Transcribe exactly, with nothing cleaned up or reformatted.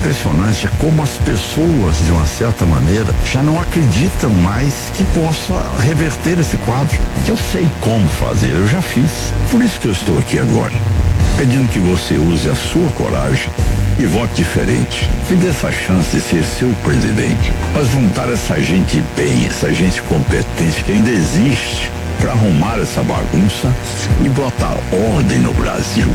impressionante como as pessoas, de uma certa maneira, já não acreditam mais que possa reverter esse quadro. Eu sei como fazer, eu já fiz. Por isso que eu estou aqui agora, pedindo que você use a sua coragem e vote diferente. Me dê essa chance de ser seu presidente. Mas juntar essa gente bem, essa gente competente que ainda existe, para arrumar essa bagunça e botar ordem no Brasil.